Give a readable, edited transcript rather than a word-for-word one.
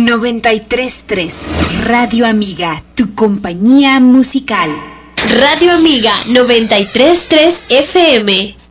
93.3 Radio Amiga, tu compañía musical. Radio Amiga 93.3 FM.